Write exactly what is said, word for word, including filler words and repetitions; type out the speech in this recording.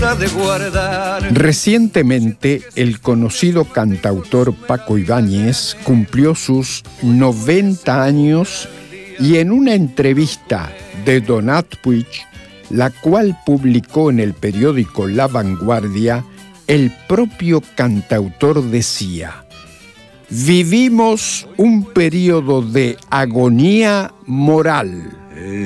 cuesta de guardar. Recientemente, el conocido cantautor Paco Ibáñez cumplió sus noventa años y en una entrevista de Donat Puig, la cual publicó en el periódico La Vanguardia, el propio cantautor decía: vivimos un periodo de agonía moral.